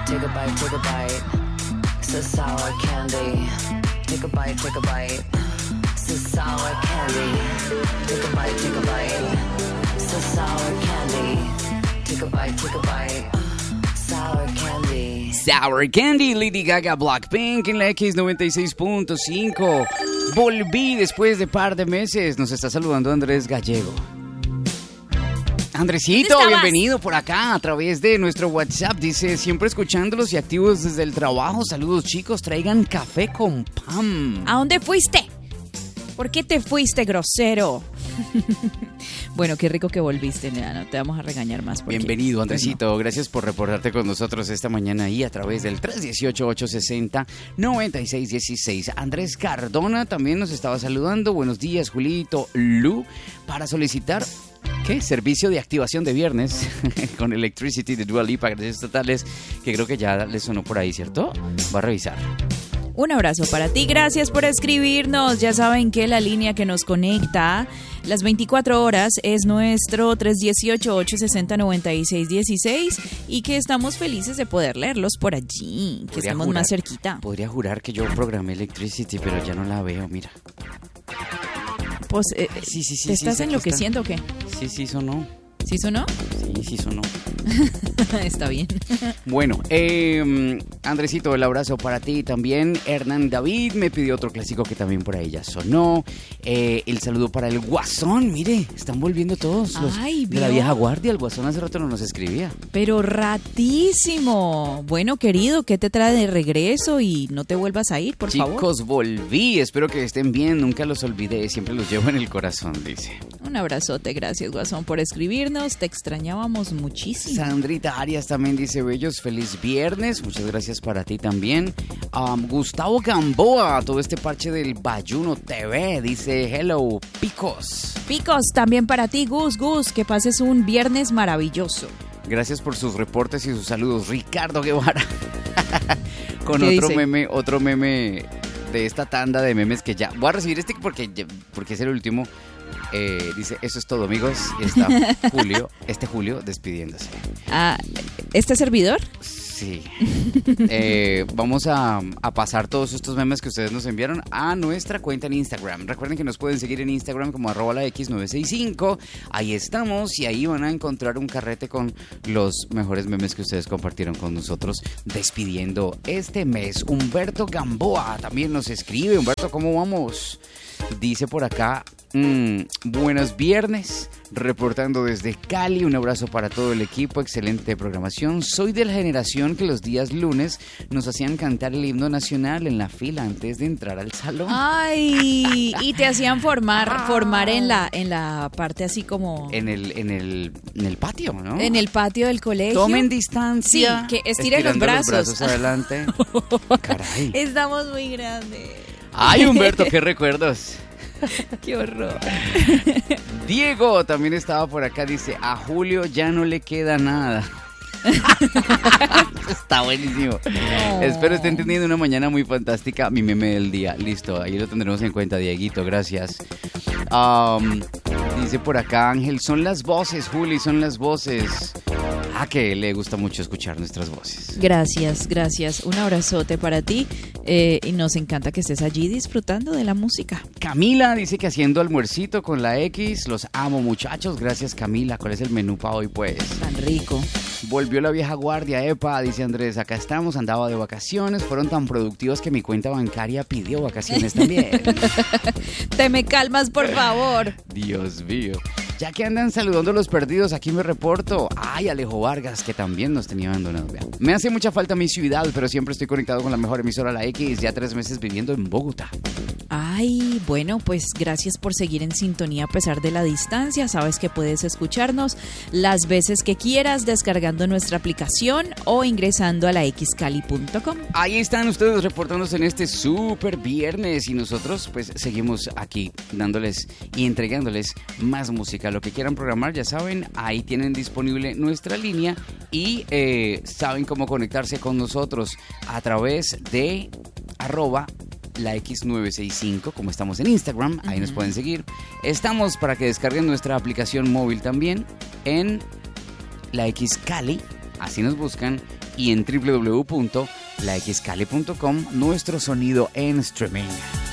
take a bite, take a bite. It's a sour candy. Take a bite, take a bite. It's a sour candy. Take a bite, take a bite. It's a sour candy. Take a bite, take a bite. Sour candy. Sour Candy, Lady Gaga, Blackpink en la X96.5. Volví después de par de meses. Nos está saludando Andrés Gallego. Andresito, bienvenido por acá a través de nuestro WhatsApp. Dice, siempre escuchándolos y activos desde el trabajo. Saludos, chicos, traigan café con pan. ¿A dónde fuiste? ¿Por qué te fuiste, grosero? Bueno, qué rico que volviste, nena. No te vamos a regañar más. Bienvenido, Andresito. Gracias por reportarte con nosotros esta mañana ahí a través del 318-860-9616. Andrés Cardona también nos estaba saludando. Buenos días, Julito, Lu, para solicitar... ¿qué? Servicio de activación de viernes con Electricity de Dua Lipa. Gracias totales, que creo que ya le sonó por ahí, ¿cierto? Va a revisar. Un abrazo para ti, gracias por escribirnos. Ya saben que la línea que nos conecta las 24 horas es nuestro 318-860-9616 y que estamos felices de poder leerlos por allí, que estamos más cerquita. Podría jurar que yo programé Electricity, pero ya no la veo, mira. Pues, sí, ¿te estás enloqueciendo o qué? Sí, sonó. ¿Sí sonó? Sí, sonó. Está bien. Bueno, Andresito, el abrazo para ti también. Hernán David me pidió otro clásico que también por ahí ya sonó. El saludo para el Guasón. Mire, están volviendo todos los de la vieja guardia. El Guasón hace rato no nos escribía. Pero ratísimo. Bueno, querido, ¿qué te trae de regreso? Y no te vuelvas a ir, por favor. Chicos, volví. Espero que estén bien. Nunca los olvidé. Siempre los llevo en el corazón, dice. Un abrazote. Gracias, Guasón, por escribirnos. Te extrañábamos muchísimo. Sandrita Arias también dice, bellos, feliz viernes. Muchas gracias para ti también. Gustavo Gamboa, todo este parche del Bayuno TV, dice, hello, Picos. Picos, también para ti, Gus, que pases un viernes maravilloso. Gracias por sus reportes y sus saludos. Ricardo Guevara. Con otro meme de esta tanda de memes que ya... Voy a recibir este porque es el último. Dice, eso es todo, amigos. Y está Julio despidiéndose. ¿Este servidor? Sí. Vamos a pasar todos estos memes que ustedes nos enviaron a nuestra cuenta en Instagram. Recuerden que nos pueden seguir en Instagram como @lax965. Ahí estamos y ahí van a encontrar un carrete con los mejores memes que ustedes compartieron con nosotros despidiendo este mes. Humberto Gamboa también nos escribe. Humberto, ¿cómo vamos? Dice por acá, buenos viernes, reportando desde Cali, un abrazo para todo el equipo, excelente programación. Soy de la generación que los días lunes nos hacían cantar el himno nacional en la fila antes de entrar al salón. Ay, y te hacían formar en la parte así como... En el patio, ¿no? En el patio del colegio. Tomen distancia. Sí, que estiren los brazos. Los brazos adelante. Caray. Estamos muy grandes. Ay, Humberto, qué recuerdos. Qué horror. Diego también estaba por acá, dice, a Julio ya no le queda nada. Está buenísimo. No. Espero estén teniendo una mañana muy fantástica. Mi meme del día, listo, ahí lo tendremos en cuenta, Dieguito, gracias. Dice por acá Ángel, son las voces, Juli, son las voces. Que le gusta mucho escuchar nuestras voces. Gracias. Un abrazote para ti y nos encanta que estés allí disfrutando de la música. Camila dice que haciendo almuercito con la X. Los amo, muchachos. Gracias, Camila. ¿Cuál es el menú para hoy, pues? Tan rico. Volvió la vieja guardia, epa, dice Andrés. Acá estamos, andaba de vacaciones. Fueron tan productivos que mi cuenta bancaria pidió vacaciones también. Te me calmas, por favor. Dios mío. Ya que andan saludando a los perdidos, aquí me reporto. Ay, Alejo Vargas, que también nos tenía abandonados. Me hace mucha falta mi ciudad, pero siempre estoy conectado con la mejor emisora, la X. Ya 3 meses viviendo en Bogotá. Ay, bueno, pues gracias por seguir en sintonía a pesar de la distancia. Sabes que puedes escucharnos las veces que quieras descargando nuestra aplicación o ingresando a laxcali.com. Ahí están ustedes reportándose en este súper viernes y nosotros pues seguimos aquí dándoles y entregándoles más música. Lo que quieran programar, ya saben, ahí tienen disponible nuestra línea y saben cómo conectarse con nosotros a través de la X965, como estamos en Instagram, ahí nos pueden seguir. Estamos para que descarguen nuestra aplicación móvil también en la X Cali así nos buscan, y en www.laxcali.com, nuestro sonido en streaming.